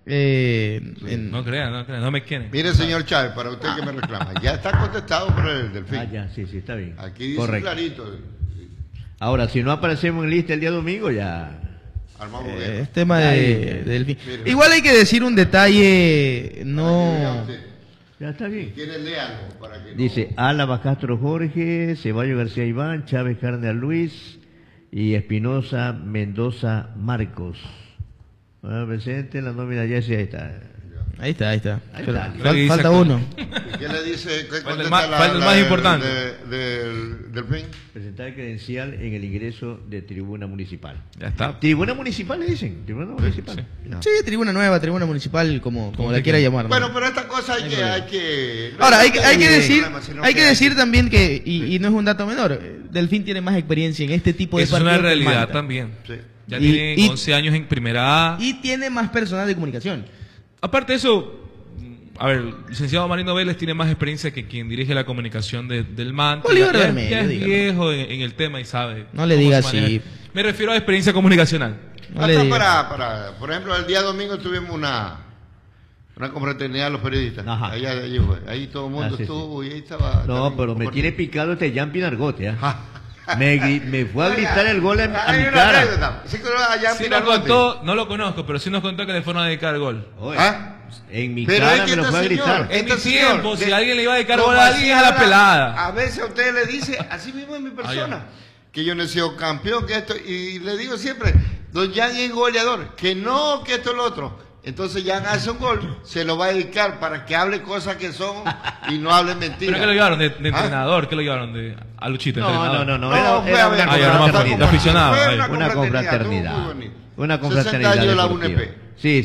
No crea, no me quieren. Mire, señor Chávez, para usted que me reclama, ya está contestado por el Delfín. Ya, sí, está bien. Aquí dice clarito. Ahora, si no aparecemos en lista el día domingo, ya... Es tema de Delfín. Igual hay que decir un detalle, no... Ya está bien. ¿Quiere leerlo para que Dice Álava Castro Jorge, Ceballos García Iván, Chávez Carne Luis y Espinosa Mendoza Marcos. Presente en la nómina ya sí, ahí está. Ahí está. Falta uno. ¿Qué le dice? Falta el más importante. Del PIN. Presentar credencial en el ingreso de tribuna municipal. Ya está. Tribuna municipal le dicen. Tribuna municipal. Sí, no. Sí, tribuna nueva, tribuna municipal, como la quiera llamar. Bueno, pero esta cosa hay que... Ahora, hay que decir también que, y no es un dato menor, Delfín tiene más experiencia en este tipo de partidos. Es una realidad también. Sí. Ya tiene 11 años en Primera A. Y tiene más personal de comunicación. Aparte de eso, a ver, el licenciado Marino Vélez tiene más experiencia que quien dirige la comunicación del Manta. Ya es viejo en el tema y sabe. No le diga así. Me refiero a experiencia comunicacional. Por ejemplo, el día domingo tuvimos una confraternidad de los periodistas. Ahí todo el mundo estuvo y ahí estaba. No, pero me tiene picado este Jean Pinargote. Me fue a gritar el gol a mi cara. Sí nos contó, no lo conozco, pero sí nos contó que le fueron a dedicar el gol. En mi cara me lo fue a gritar. En mi tiempo, si alguien le iba a dedicar gol a alguien, a la pelada. A veces a usted le dice, así mismo es mi persona, que yo no he sido campeón, que esto, y le digo siempre, don Jan es goleador, que no, que esto es lo otro. Entonces Jan hace un gol, se lo va a dedicar para que hable cosas que son y no hable mentiras. ¿Pero qué lo llevaron de entrenador? ¿Qué lo llevaron a Luchito? No, era una confraternidad. Una confraternidad deportiva. Sí.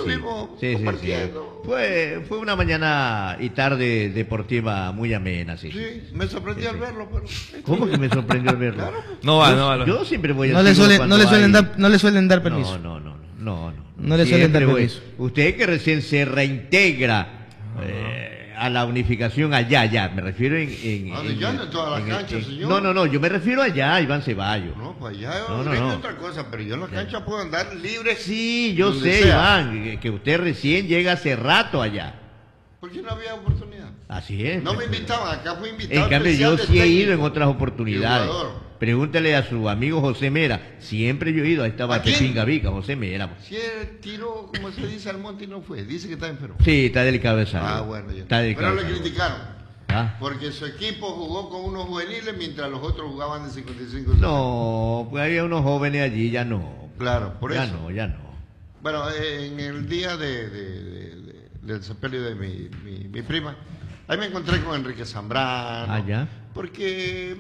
Fue una mañana y tarde deportiva muy amena, sí. Sí, me sorprendió al verlo, pero... ¿Cómo que me sorprendió al verlo? Claro. No va. Yo siempre voy a... No le suelen dar permiso. No le suelen dar permiso. Usted que recién se reintegra a la unificación allá, me refiero en todas las canchas, señor. No, yo me refiero allá, Iván Ceballos. No, pues allá es otra cosa, pero yo en las canchas puedo andar libre. Sí, yo sé, Iván, que usted recién llega hace rato allá. Porque no había oportunidad. Así es. No me invitaban, acá fui invitado. En cambio, yo sí he ido en otras oportunidades. Pregúntale a su amigo José Mera. Siempre yo he ido a esta Batepingavica, José Mera. Si él tiró, como se dice, al monte y no fue. Dice que está enfermo. Sí, está delicado de salud. Bueno, ya. Está delicado. Pero le criticaron. Porque su equipo jugó con unos juveniles mientras los otros jugaban de 55. No, pues había unos jóvenes allí, ya no. Claro, por eso. Ya no. Bueno, en el día del sepelio de mi prima, ahí me encontré con Enrique Zambrano. ¿Ya? Porque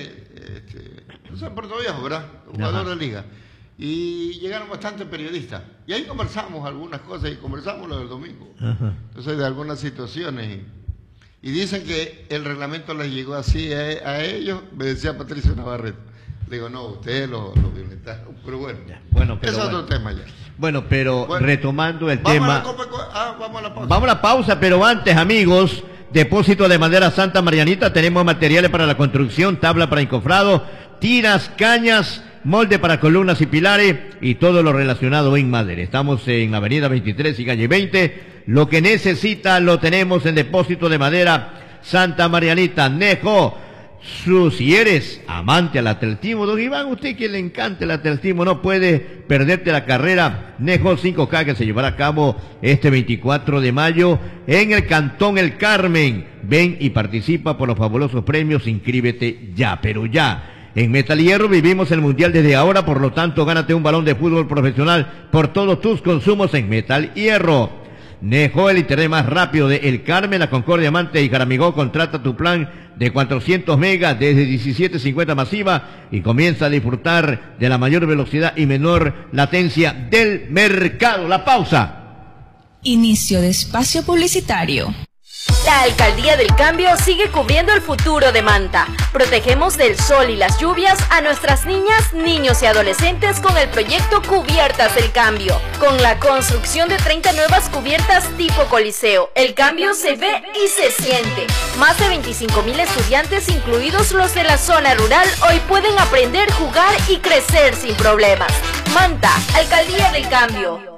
Puerto Viejo, ¿verdad? Jugador de liga. Y llegaron bastantes periodistas. Y ahí conversamos algunas cosas y conversamos lo del domingo. Entonces, de algunas situaciones. Y dicen que el reglamento les llegó así a ellos, me decía Patricio Navarrete. Le digo, no, ustedes lo violentaron. Pero bueno, es otro tema ya. Bueno, pero retomando el tema... Vamos a la pausa. Vamos a la pausa, pero antes, amigos... Depósito de Madera Santa Marianita, tenemos materiales para la construcción, tabla para encofrado, tiras, cañas, molde para columnas y pilares y todo lo relacionado en madera. Estamos en la avenida 23 y calle 20. Lo que necesita lo tenemos en Depósito de Madera Santa Marianita. Nejo, si eres amante al atletismo, don Iván, usted que le encanta el atletismo, no puede perderte la carrera Nejo 5K que se llevará a cabo este 24 de mayo en el Cantón El Carmen. Ven y participa por los fabulosos premios, inscríbete ya, pero ya. En Metal Hierro vivimos el Mundial desde ahora, por lo tanto gánate un balón de fútbol profesional por todos tus consumos en Metal Hierro. Nejo, el internet más rápido de El Carmen, La Concordia, Mante y Jaramigó. Contrata tu plan de 400 megas desde 17.50 masiva y comienza a disfrutar de la mayor velocidad y menor latencia del mercado. La pausa. Inicio de espacio publicitario. La Alcaldía del Cambio sigue cubriendo el futuro de Manta. Protegemos del sol y las lluvias a nuestras niñas, niños y adolescentes con el proyecto Cubiertas del Cambio. Con la construcción de 30 nuevas cubiertas tipo Coliseo, el cambio se ve y se siente. Más de 25,000 estudiantes, incluidos los de la zona rural, hoy pueden aprender, jugar y crecer sin problemas. Manta, Alcaldía del Cambio.